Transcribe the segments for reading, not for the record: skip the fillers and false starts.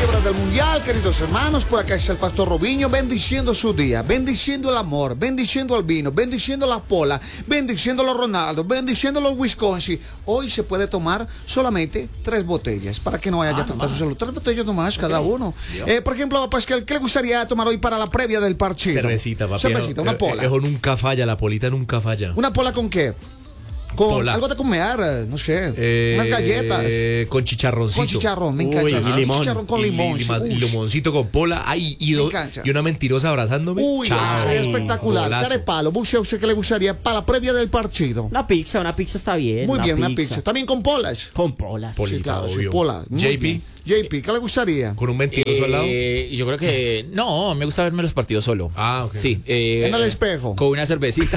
vísperas del Mundial, queridos hermanos, por acá está el Pastor Robinho bendiciendo su día, bendiciendo el amor, bendiciendo el vino, bendiciendo la pola, bendiciendo los Ronaldo, bendiciendo los Wisconsin. Hoy se puede tomar solamente 3 botellas, para que no vaya a afectar su salud. 3 botellas nomás cada uno. Por ejemplo, Pascal, ¿qué le gustaría tomar hoy para la previa del partido? Cervecita, papi. Cervecita, una pola. Eso nunca falla, la polita nunca falla. ¿Una pola con qué? Con Pola. algo de comer, no sé, unas galletas. Con chicharroncito. Con chicharrón, me encanta. y limón. Chicharrón con limón. Y Uy. limoncito con pola. Ay, Me encanta. y una mentirosa abrazándome. Uy, Chao. sería espectacular. Golazo. Carepalo, ¿a usted qué le gustaría para la previa del partido? Una pizza está bien. Muy bien, una pizza. También con polas. Con polas. Polita, Sí, claro, sí, obvio. pola. Muy JP. bien. JP, ¿qué le gustaría? Con un mentiroso al lado. Yo creo que no, me gusta verme los partidos solo. Ah, ok. Sí. En el espejo. Con una cervecita.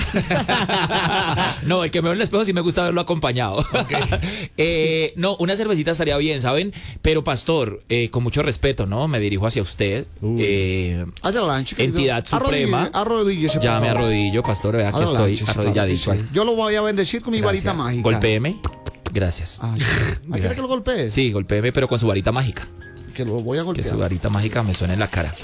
No, el que me veo en el espejo sí me gusta verlo acompañado. No, una cervecita estaría bien, ¿saben? Pero pastor, con mucho respeto, ¿no? Me dirijo hacia usted. Adelante, querido. Entidad suprema. Arrodíllese, Ya por me favor. arrodillo, pastor, vea que Adelante, estoy sí, arrodilladito claro, ahí. sí. Yo lo voy a bendecir con mi varita Gracias. mágica. Golpéeme. Gracias. Ah, sí. ¿Quiere que lo golpee? Sí, golpéeme, pero con su varita mágica. Que lo voy a Que golpear. su varita mágica me suene en la cara.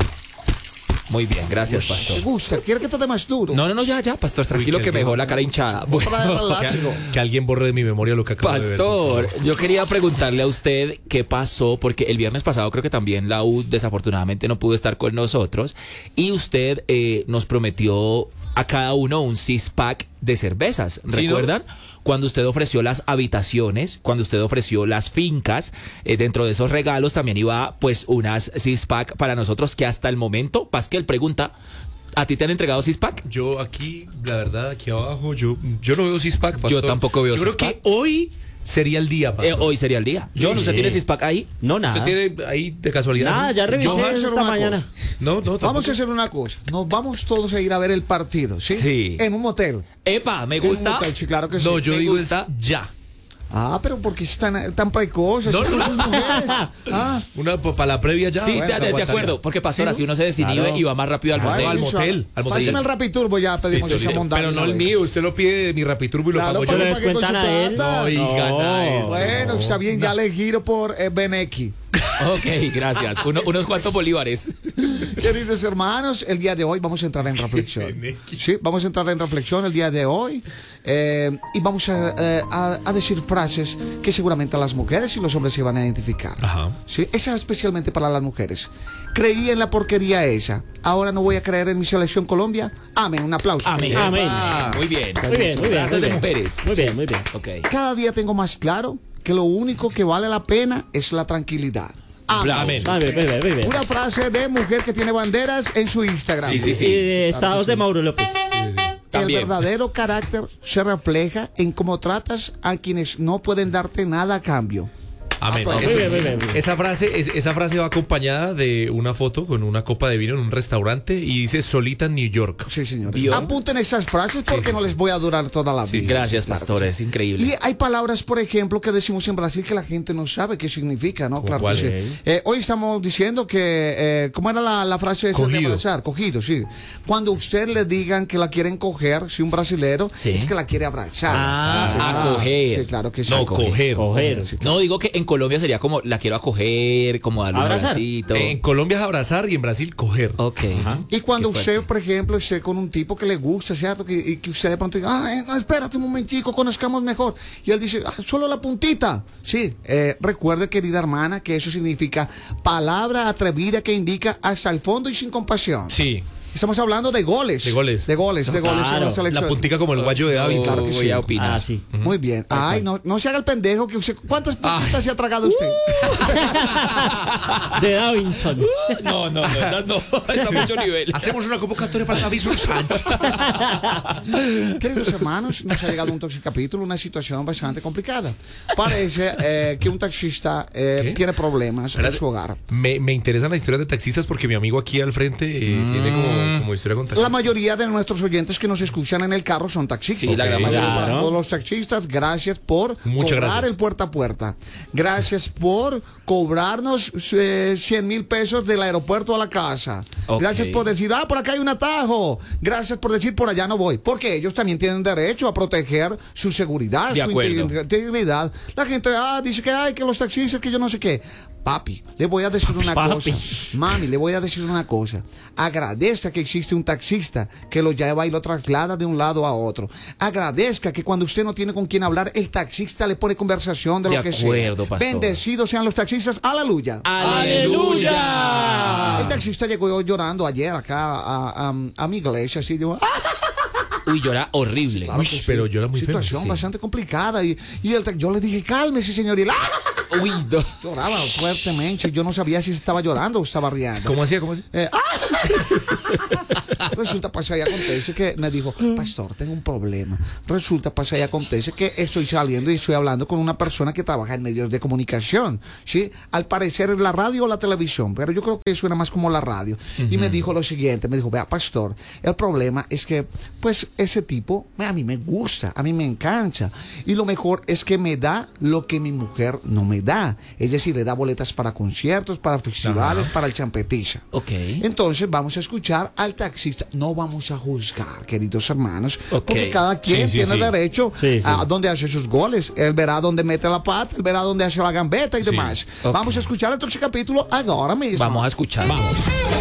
Muy bien, gracias, pastor. ¿Te gusta? ¿Quiere que te dé más duro? No, ya, pastor, tranquilo que me dejó la cara hinchada. Bueno, Que alguien borre de mi memoria lo que acabo de ver. pastor, yo quería preguntarle a usted qué pasó, porque el viernes pasado creo que también la U desafortunadamente no pudo estar con nosotros y usted nos prometió a cada uno un 6-pack de cervezas, ¿recuerdan? Cuando usted ofreció las habitaciones, cuando usted ofreció las fincas, dentro de esos regalos también iba pues unas 6-pack para nosotros que hasta el momento, Pascal pregunta, ¿a ti te han entregado 6-pack? Yo aquí, la verdad, aquí abajo, yo no veo six-pack, pastor. Yo tampoco veo Yo creo six-pack. que hoy sería el día, pastor. Hoy sería el día. John, ¿usted tiene 6-pack ahí? No, nada. ¿Usted tiene ahí de casualidad? Nada, ya revisé Vamos a hacer esta una mañana. cosa. No, tampoco. Vamos a hacer una cosa. Nos vamos todos a ir a ver el partido, ¿sí? Sí. En un motel. ¡Epa! Me En un gusta. motel, sí, claro que sí. No, yo Me digo gusta. es ya. Ah, pero porque tan precoces. No, no, las mujeres. Ah. Una para la previa ya. Sí, bueno, de aguantaría. acuerdo, porque pastor, así uno se desinhibe Claro. y va más rápido al Ay, motel. al bicho, motel, al motel. Pásame el Rapiturbo, ya pedimos Listo, esa listo. montaña. Pero no una el vez. mío, usted lo pide de mi Rapiturbo y lo Claro, pago para yo. que les pague con cuentan su a él. plata. No, y gana eso. Bueno, está bien, ya le giro por Benequi. Ok, gracias. Unos cuantos bolívares. Queridos hermanos, el día de hoy vamos a entrar en reflexión. Sí, vamos a entrar en reflexión el día de hoy y vamos a decir frases que seguramente las mujeres y los hombres se van a identificar. Ajá. Sí, esa especialmente para las mujeres. Creí en la porquería esa. Ahora no voy a creer en mi selección Colombia. Amén, un aplauso. Amén. Amén. Muy bien. Muy bien, muy bien. Frases Muy de bien. mujeres. Muy bien, muy bien. Ok. Cada día tengo más claro que lo único que vale la pena es la tranquilidad. Amén. Amén. Muy bien, muy bien. Una frase de mujer que tiene banderas en su Instagram. Sí, sí, sí. Y de estados de Mauro López. El También. verdadero carácter se refleja en cómo tratas a quienes no pueden darte nada a cambio. Amén. Muy bien, muy bien, muy bien. Esa frase va acompañada de una foto con una copa de vino en un restaurante y dice solita en New York. Sí, señores. ¿Vio? Apunten esas frases porque sí, no sí. les voy a durar toda la vida. Gracias, Claro pastor. que Es sí. increíble. Y hay palabras, por ejemplo, que decimos en Brasil que la gente no sabe qué significa, ¿no? Claro que sí. cuáles? Hoy estamos diciendo que, ¿cómo era la frase esa de Cogido. abrazar? Cogido, sí. Cuando usted le digan que la quieren coger, si un brasilero, Sí. es que la quiere abrazar. Ah, Sí, acoger. Sí, claro que sí. No, coger. Coger. Sí, No, digo que en Colombia sería como la quiero acoger, como darle un Abrazar. abracito. En Colombia es abrazar y en Brasil coger. Ok. Y cuando Qué usted, fuerte. por ejemplo, esté con un tipo que le gusta, ¿cierto? Y que usted de pronto diga, ay, no, espérate un momentico, conozcamos mejor. Y él dice, solo la puntita. Sí, recuerde, querida hermana, que eso significa palabra atrevida que indica hasta el fondo y sin compasión. Sí, Estamos hablando de goles. De goles. De goles en Claro. la selección. la puntica como el guayo de David. Claro que Voy sí. a opinar. Ah, sí. Muy bien. Ay, no se haga el pendejo. Que usted, ¿cuántas puntitas se ha tragado usted? De Davinson. No, esa no. Esa a mucho nivel. Hacemos una convocatoria para David Sánchez. Queridos hermanos, nos ha llegado un capítulo, una situación bastante complicada. Parece que un taxista tiene problemas en su hogar. Me interesan las historias de taxistas porque mi amigo aquí al frente tiene como historia con taxistas. La mayoría de nuestros oyentes que nos escuchan en el carro son taxistas. Sí, la gran mayoría. Para Claro. todos los taxistas, gracias por Muchas cobrar gracias. el puerta a puerta. Gracias por cobrarnos 100,000 pesos del aeropuerto a la casa. Ok. Gracias por decir, por acá hay un atajo. Gracias por decir, por allá no voy. Porque ellos también tienen derecho a proteger su seguridad, De su acuerdo. integridad. La gente dice que los taxistas, que yo no sé qué. Papi, le voy a decir una Papi. cosa. Mami, le voy a decir una cosa. Agradezca que existe un taxista que lo lleva y lo traslada de un lado a otro. Agradezca que cuando usted no tiene con quién hablar, el taxista le pone conversación de lo que sea. De acuerdo, pastor. Bendecidos sean los taxistas. Aleluya. ¡Aleluya! El taxista llegó llorando ayer acá a mi iglesia, así digo, Uy, llora horrible. claro Uy, que sí. pero llora muy feo. Situación Sí. bastante complicada y yo le dije, cálmese, señor, y él Uy, no. lloraba fuertemente. Yo no sabía si estaba llorando o estaba riendo. ¿Cómo hacía? ¿Cómo hacía? Resulta, pasa y acontece que me dijo, pastor, tengo un problema. Resulta, pasa y acontece que estoy saliendo y estoy hablando con una persona que trabaja en medios de comunicación, ¿sí? Al parecer es la radio o la televisión, pero yo creo que suena más como la radio. Y me dijo lo siguiente, me dijo, vea, pastor, el problema es que, pues, ese tipo, a mí me gusta, a mí me encanta. Y lo mejor es que me da lo que mi mujer no me da. Es decir, le da boletas para conciertos, para festivales, para el champetiza. Ok. Entonces vamos a escuchar al taxista. No vamos a juzgar, queridos hermanos, Ok. porque cada quien Sí, sí, tiene sí. derecho Sí, sí. a donde hace sus goles. Él verá dónde mete la pata, él verá dónde hace la gambeta y demás. Ok. Vamos a escuchar el próximo capítulo ahora mismo. Vamos a escuchar. Vamos.